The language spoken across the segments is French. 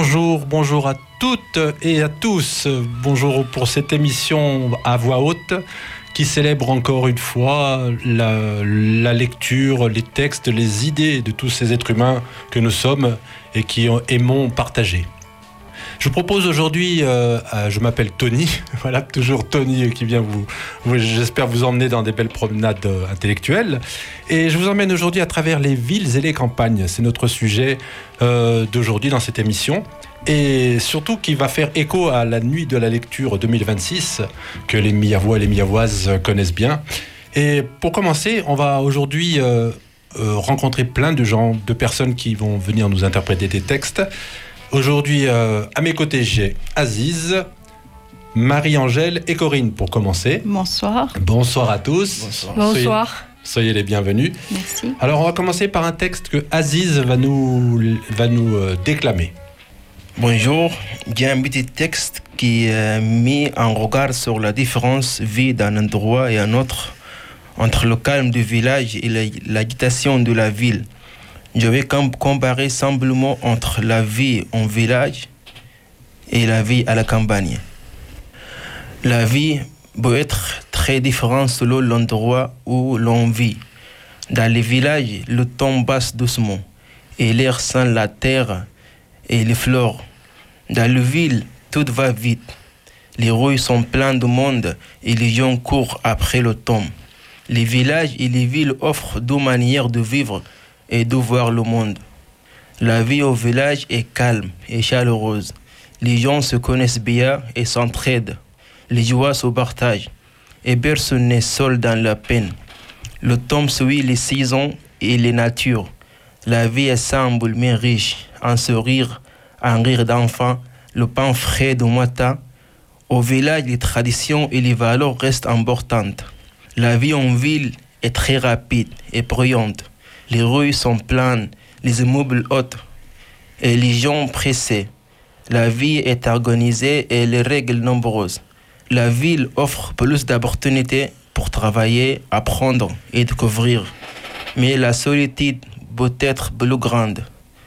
Bonjour à toutes et à tous. Bonjour pour cette émission à voix haute qui célèbre encore une fois la lecture, les textes, les idées de tous ces êtres humains que nous sommes et qui aimons partager. Je vous propose aujourd'hui, je m'appelle Tony, voilà, toujours Tony qui vient j'espère vous emmener dans des belles promenades intellectuelles. Et je vous emmène aujourd'hui à travers les villes et les campagnes. C'est notre sujet d'aujourd'hui dans cette émission. Et surtout qui va faire écho à la nuit de la lecture 2026, que les Millavois et les Millavoises connaissent bien. Et pour commencer, on va aujourd'hui rencontrer plein de gens, de personnes qui vont venir nous interpréter des textes. Aujourd'hui, à mes côtés, j'ai Aziz, Marie-Angèle et Corinne pour commencer. Bonsoir. Bonsoir à tous. Bonsoir. Soyez les bienvenus. Merci. Alors, on va commencer par un texte que Aziz va nous déclamer. Bonjour, j'ai un petit texte qui met en regard sur la différence vie d'un endroit et un autre, entre le calme du village et l'agitation de la ville. Je vais comparer simplement entre la vie en village et la vie à la campagne. La vie peut être très différente selon l'endroit où l'on vit. Dans les villages, le temps passe doucement et l'air sent la terre et les fleurs. Dans la ville, tout va vite. Les rues sont pleines de monde et les gens courent après le temps. Les villages et les villes offrent deux manières de vivre et de voir le monde. La vie au village est calme et chaleureuse. Les gens se connaissent bien et s'entraident. Les joies se partagent et personne n'est seul dans la peine. Le temps suit les saisons et les natures. La vie est simple mais riche, un sourire, un rire d'enfant, le pain frais du matin. Au village, les traditions et les valeurs restent importantes. La vie en ville est très rapide et bruyante. Les rues sont pleines, les immeubles hauts et les gens pressés. La vie est organisée et les règles nombreuses. La ville offre plus d'opportunités pour travailler, apprendre et découvrir. Mais la solitude peut être plus grande.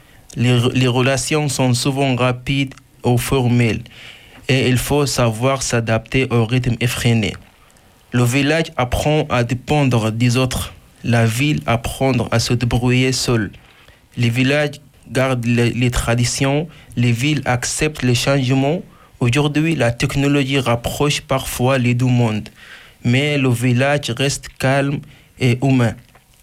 Les relations sont souvent rapides ou formelles et il faut savoir s'adapter au rythme effréné. Le village apprend à dépendre des autres. La ville apprend à se débrouiller seul. Les villages gardent les traditions, les villes acceptent les changements. Aujourd'hui, la technologie rapproche parfois les deux mondes, mais le village reste calme et humain.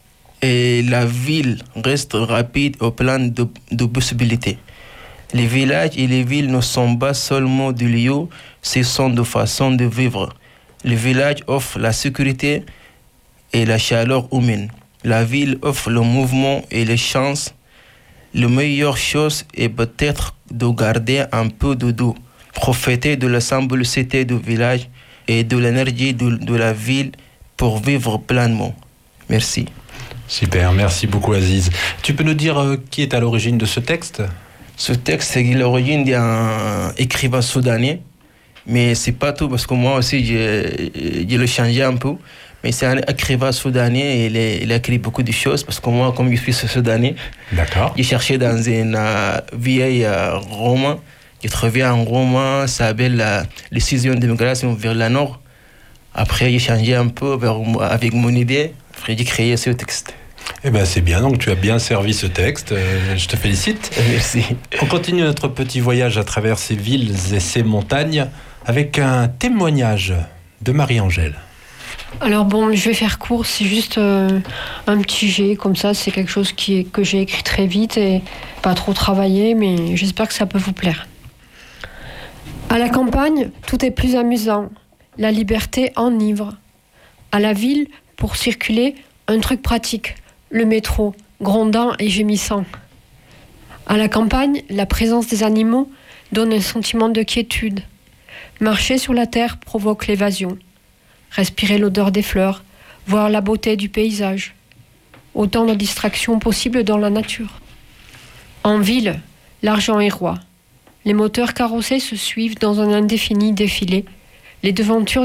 Et la ville reste rapide au plan de possibilités. Les villages et les villes ne sont pas seulement des lieux, ce sont des façons de vivre. Les villages offrent la sécurité et la chaleur humaine. La ville offre le mouvement et les chances. La meilleure chose est peut-être de garder un peu de doux, profiter de la simplicité du village et de l'énergie de la ville pour vivre pleinement. Merci. Super, merci beaucoup Aziz. Tu peux nous dire qui est à l'origine de ce texte ? Ce texte est l'origine d'un écrivain soudanais, mais c'est pas tout parce que moi aussi j'ai le changé un peu. Mais c'est un écrivain soudanais et il a écrit beaucoup de choses parce que moi, comme je suis soudanais, d'accord, j'ai cherché dans une vieille roman. J'ai trouvé un roman qui s'appelle Les 6e d'immigration vers le nord. Après, j'ai changé un peu avec mon idée. Après, j'ai créé ce texte. Eh bien, c'est bien. Donc, tu as bien servi ce texte. Je te félicite. Merci. On continue notre petit voyage à travers ces villes et ces montagnes avec un témoignage de Marie-Angèle. Alors bon, je vais faire court, c'est juste un petit jet comme ça, c'est quelque chose que j'ai écrit très vite et pas trop travaillé, mais j'espère que ça peut vous plaire. À la campagne, tout est plus amusant, la liberté enivre. À la ville, pour circuler, un truc pratique, le métro, grondant et gémissant. À la campagne, la présence des animaux donne un sentiment de quiétude. Marcher sur la terre provoque l'évasion. Respirer l'odeur des fleurs, voir la beauté du paysage. Autant de distractions possibles dans la nature. En ville, l'argent est roi. Les moteurs carrossés se suivent dans un indéfini défilé. Les devantures